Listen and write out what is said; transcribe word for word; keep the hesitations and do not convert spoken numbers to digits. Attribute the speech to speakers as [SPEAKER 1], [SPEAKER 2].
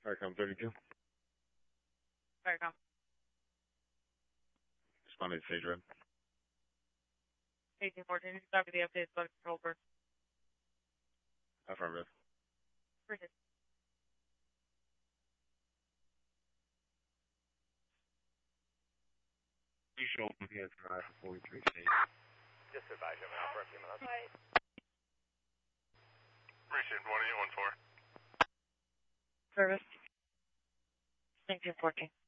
[SPEAKER 1] Firecom thirty-two.
[SPEAKER 2] Firecom.
[SPEAKER 1] Responding to Sage Road.
[SPEAKER 2] eighteen fourteen, copy the updates about control bird.
[SPEAKER 1] Affirmative.
[SPEAKER 2] Appreciate it.
[SPEAKER 1] You show up here for forty-three Sage.
[SPEAKER 3] Just advise you, I'm out for a few minutes.
[SPEAKER 2] Right.
[SPEAKER 3] Appreciate it. What do you want for?
[SPEAKER 2] Service. nineteen fourteen.